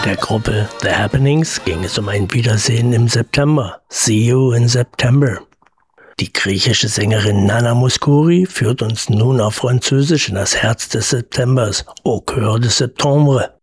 der Gruppe The Happenings ging es um ein Wiedersehen im September. See you in September. Die griechische Sängerin Nana Mouskouri führt uns nun auf Französisch in das Herz des Septembers, Au cœur de septembre.